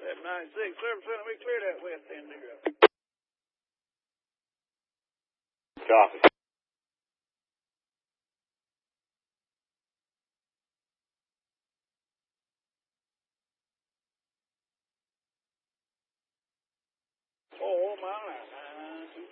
That 96, 7%, we clear that west end there. Copy. Oh, my.